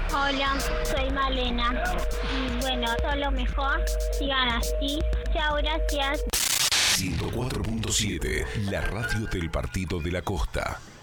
Hola, soy Malena. Y bueno, todo lo mejor. Sigan así. Chao, gracias. 104.7, la radio del Partido de la Costa.